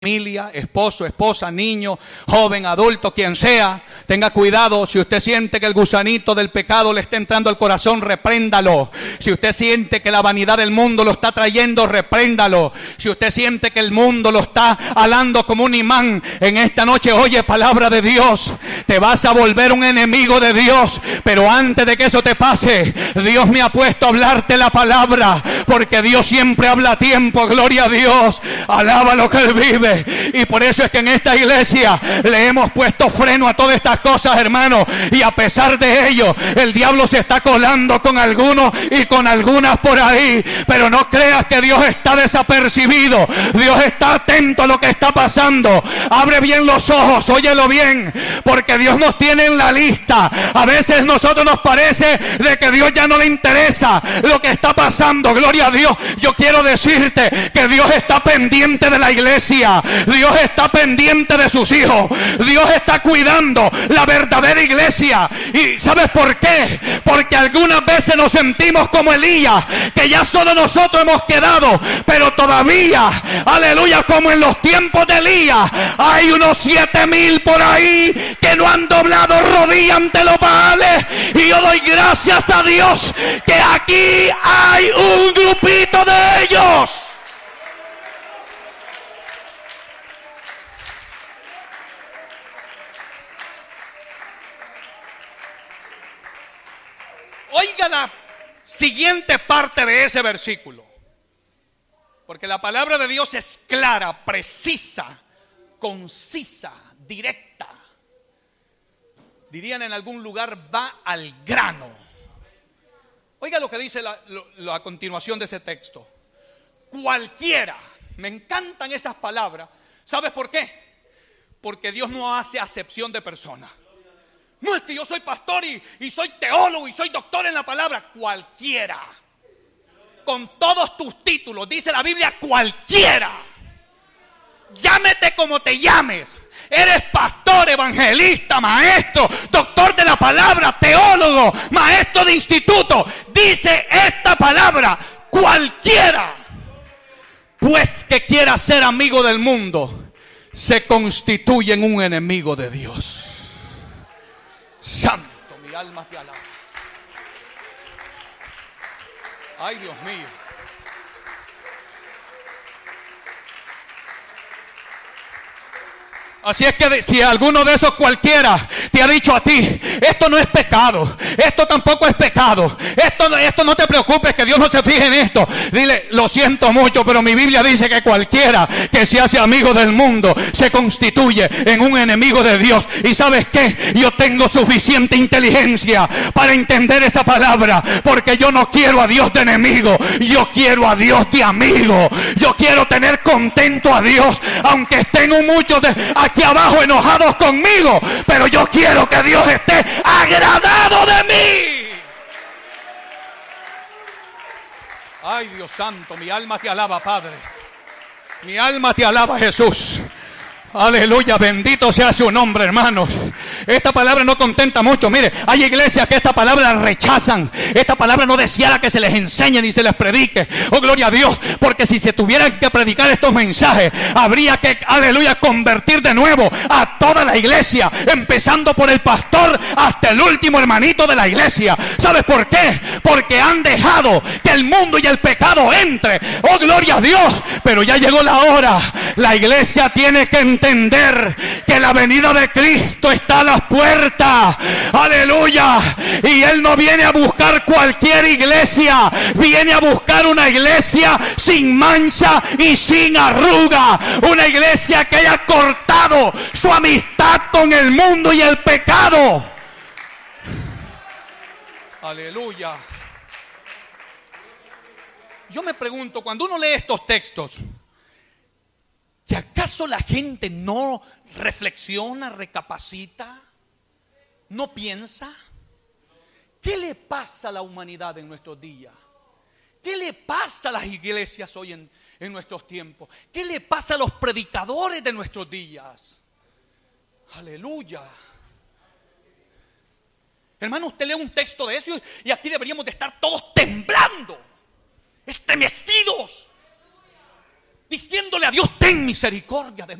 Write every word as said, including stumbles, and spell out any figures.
Familia, esposo, esposa, niño, joven, adulto, quien sea, tenga cuidado. Si usted siente que el gusanito del pecado le está entrando al corazón, repréndalo. Si usted siente que la vanidad del mundo lo está trayendo, repréndalo. Si usted siente que el mundo lo está alando como un imán, en esta noche oye palabra de Dios. Te vas a volver un enemigo de Dios, pero antes de que eso te pase, Dios me ha puesto a hablarte la palabra, porque Dios siempre habla a tiempo. Gloria a Dios, alaba lo que Él vive. Y por eso es que en esta iglesia le hemos puesto freno a todas estas cosas, hermano. Y a pesar de ello, el diablo se está colando con algunos y con algunas por ahí. Pero no creas que Dios está desapercibido. Dios está atento a lo que está pasando. Abre bien los ojos, óyelo bien, porque Dios nos tiene en la lista. A veces a nosotros nos parece de que Dios ya no le interesa lo que está pasando. Gloria a Dios. Yo quiero decirte que Dios está pendiente de la iglesia. Dios está pendiente de sus hijos. Dios está cuidando la verdadera iglesia. ¿Y sabes por qué? Porque algunas veces nos sentimos como Elías, que ya solo nosotros hemos quedado, pero todavía, aleluya, como en los tiempos de Elías, hay unos siete mil por ahí que no han doblado rodilla ante los Baales. Y yo doy gracias a Dios que aquí hay un grupito de ellos. Oiga la siguiente parte de ese versículo, porque la palabra de Dios es clara, precisa, concisa, directa. Dirían en algún lugar, va al grano. Oiga lo que dice la, la, a continuación de ese texto. Cualquiera. Me encantan esas palabras. ¿Sabes por qué? Porque Dios no hace acepción de personas. No es que yo soy pastor y, y soy teólogo y soy doctor en la palabra. Cualquiera. Con todos tus títulos, dice la Biblia, cualquiera. Llámete como te llames. Eres pastor, evangelista, maestro, doctor de la palabra, teólogo, maestro de instituto. Dice esta palabra, cualquiera. Pues que quiera ser amigo del mundo, se constituye en un enemigo de Dios. Santo, mi alma te alaba. Ay, Dios mío. Así es que de, si alguno de esos cualquiera te ha dicho a ti, esto no es pecado, esto tampoco es pecado, esto, esto no te preocupes, que Dios no se fije en esto, dile, lo siento mucho, pero mi Biblia dice que cualquiera que se hace amigo del mundo se constituye en un enemigo de Dios. Y ¿sabes qué? Yo tengo suficiente inteligencia para entender esa palabra, porque yo no quiero a Dios de enemigo, yo quiero a Dios de amigo. Yo quiero tener contento a Dios, aunque estén muchos de aquí abajo enojados conmigo, pero yo quiero que Dios esté agradado de mí. Ay, Dios santo, mi alma te alaba, Padre. Mi alma te alaba, Jesús. Aleluya, bendito sea su nombre, hermanos. Esta palabra no contenta mucho. Mire, hay iglesias que esta palabra la rechazan. Esta palabra no deseara que se les enseñe ni se les predique. Oh, gloria a Dios, porque si se tuvieran que predicar estos mensajes, habría que, aleluya, convertir de nuevo a toda la iglesia, empezando por el pastor hasta el último hermanito de la iglesia. ¿Sabes por qué? Porque han dejado que el mundo y el pecado entre. Oh, gloria a Dios, pero ya llegó la hora. La iglesia tiene que entender entender que la venida de Cristo está a las puertas. Aleluya. Y Él no viene a buscar cualquier iglesia, viene a buscar una iglesia sin mancha y sin arruga, una iglesia que haya cortado su amistad con el mundo y el pecado. Aleluya. Yo me pregunto, cuando uno lee estos textos, ¿y acaso la gente no reflexiona, recapacita, no piensa? ¿Qué le pasa a la humanidad en nuestros días? ¿Qué le pasa a las iglesias hoy en, en nuestros tiempos? ¿Qué le pasa a los predicadores de nuestros días? Aleluya. Hermano, usted lee un texto de eso y aquí deberíamos de estar todos temblando, estremecidos. diciéndole a Dios, ten misericordia de mí.